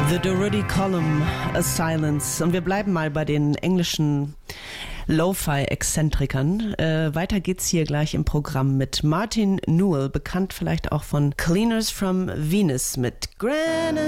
The Rudy Column, A Silence. Und wir bleiben mal bei den englischen Lo-Fi-Exzentrikern. Weiter geht's hier gleich im Programm mit Martin Newell, bekannt vielleicht auch von Cleaners from Venus mit Granite.